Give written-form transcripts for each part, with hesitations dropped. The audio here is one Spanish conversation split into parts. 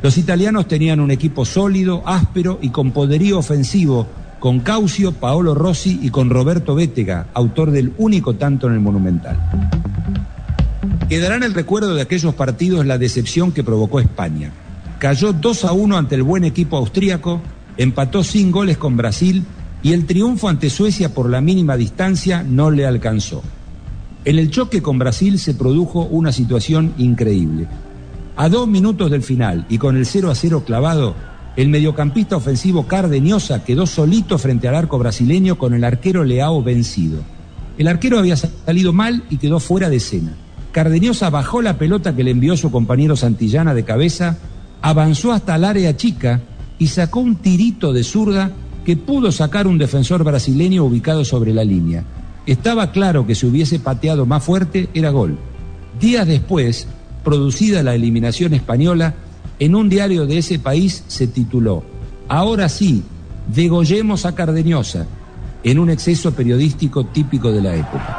Los italianos tenían un equipo sólido, áspero y con poderío ofensivo, con Caucio, Paolo Rossi y con Roberto Bétega, autor del único tanto en el Monumental. Quedará en el recuerdo de aquellos partidos la decepción que provocó España. Cayó 2-1 ante el buen equipo austríaco, empató sin goles con Brasil y el triunfo ante Suecia por la mínima distancia no le alcanzó. En el choque con Brasil se produjo una situación increíble. A 2 minutos del final y con el 0-0 clavado, el mediocampista ofensivo Cardeniosa quedó solito frente al arco brasileño con el arquero Leao vencido. El arquero había salido mal y quedó fuera de escena. Cardeniosa bajó la pelota que le envió su compañero Santillana de cabeza, avanzó hasta el área chica y sacó un tirito de zurda que pudo sacar un defensor brasileño ubicado sobre la línea. Estaba claro que si hubiese pateado más fuerte era gol. Días después, producida la eliminación española, en un diario de ese país se tituló "Ahora sí, degollemos a Cardeniosa", en un exceso periodístico típico de la época.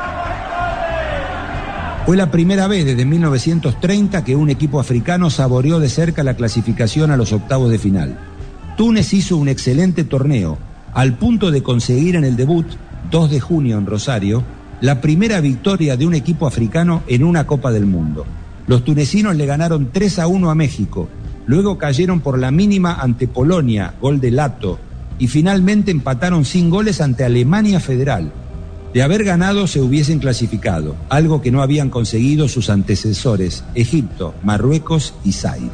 Fue la primera vez desde 1930 que un equipo africano saboreó de cerca la clasificación a los octavos de final. Túnez hizo un excelente torneo, al punto de conseguir en el debut, 2 de junio en Rosario, la primera victoria de un equipo africano en una Copa del Mundo. Los tunecinos le ganaron 3-1 a México, luego cayeron por la mínima ante Polonia, gol de Lato, y finalmente empataron sin goles ante Alemania Federal. De haber ganado se hubiesen clasificado, algo que no habían conseguido sus antecesores, Egipto, Marruecos y Zaire.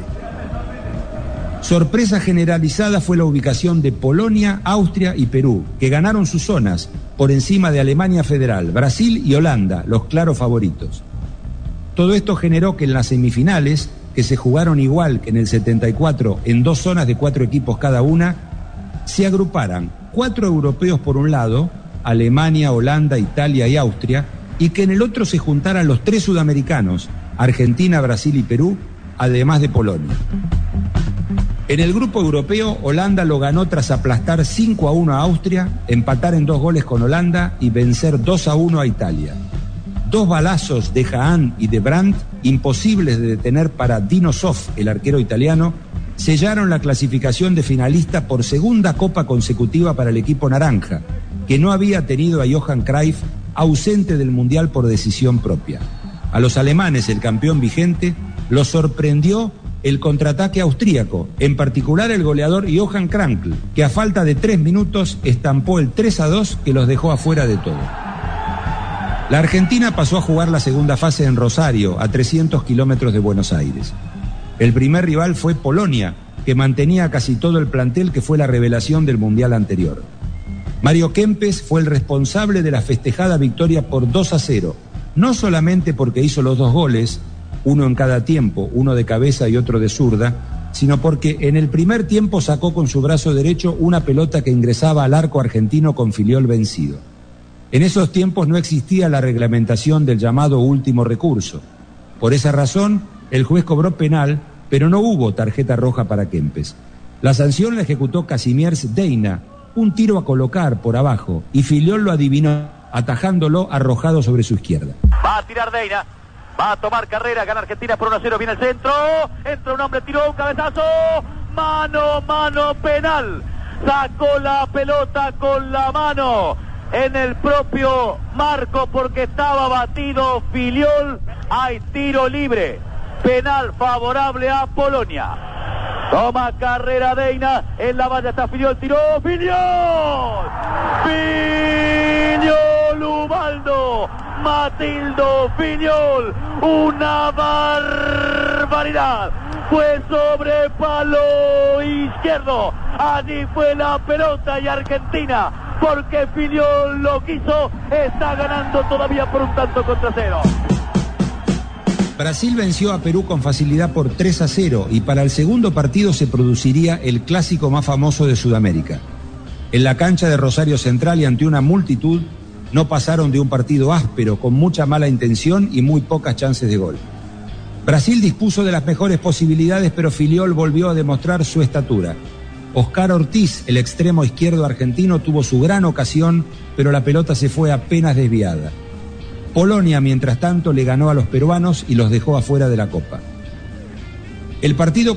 Sorpresa generalizada fue la ubicación de Polonia, Austria y Perú, que ganaron sus zonas por encima de Alemania Federal, Brasil y Holanda, los claros favoritos. Todo esto generó que en las semifinales, que se jugaron igual que en el 74 en 2 zonas de 4 equipos cada una, se agruparan 4 europeos por un lado, Alemania, Holanda, Italia y Austria, y que en el otro se juntaran los 3 sudamericanos, Argentina, Brasil y Perú, además de Polonia. En el grupo europeo, Holanda lo ganó tras aplastar 5-1 a Austria, empatar en 2 goles con Holanda y vencer 2-1 a Italia. 2 balazos de Hahn y de Brandt, imposibles de detener para Dino Zoff, el arquero italiano, sellaron la clasificación de finalista por segunda copa consecutiva para el equipo naranja, que no había tenido a Johan Cruyff ausente del Mundial por decisión propia. A los alemanes, el campeón vigente, los sorprendió el contraataque austríaco, en particular el goleador Johan Krankl, que a falta de 3 minutos estampó el 3-2 que los dejó afuera de todo. La Argentina pasó a jugar la segunda fase en Rosario, a 300 kilómetros de Buenos Aires. El primer rival fue Polonia, que mantenía casi todo el plantel que fue la revelación del Mundial anterior. Mario Kempes fue el responsable de la festejada victoria por 2-0, no solamente porque hizo los 2 goles, uno en cada tiempo, uno de cabeza y otro de zurda, sino porque en el primer tiempo sacó con su brazo derecho una pelota que ingresaba al arco argentino con Filiol vencido. En esos tiempos no existía la reglamentación del llamado último recurso. Por esa razón, el juez cobró penal, pero no hubo tarjeta roja para Kempes. La sanción la ejecutó Kazimierz Deina, un tiro a colocar por abajo, y Filiol lo adivinó, atajándolo arrojado sobre su izquierda. Va a tirar Deina, va a tomar carrera, gana Argentina por 1-0, viene el centro, entra un hombre, tiró un cabezazo, mano, penal, sacó la pelota con la mano en el propio marco porque estaba batido Filiol. Hay tiro libre, penal favorable a Polonia. Toma carrera Deina, en la valla está Filiol, tiró Filiol Ubaldo Matildo Filiol, una barbaridad, fue sobre palo izquierdo, allí fue la pelota y Argentina, porque Filiol lo quiso, está ganando todavía por un tanto contra 0. Brasil venció a Perú con facilidad por 3-0 y para el segundo partido se produciría el clásico más famoso de Sudamérica. En la cancha de Rosario Central y ante una multitud, no pasaron de un partido áspero, con mucha mala intención y muy pocas chances de gol. Brasil dispuso de las mejores posibilidades, pero Filiol volvió a demostrar su estatura. Oscar Ortiz, el extremo izquierdo argentino, tuvo su gran ocasión, pero la pelota se fue apenas desviada. Polonia, mientras tanto, le ganó a los peruanos y los dejó afuera de la Copa. El partido